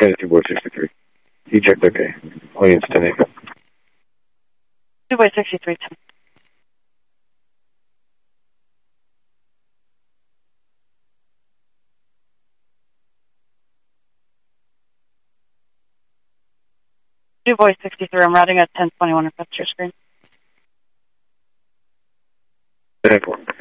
Fantasy Boy 63. He checked okay. Audience 10-8. 2 by 63. 2 Boy 63. I'm routing at 1021 across your screen. 10-4.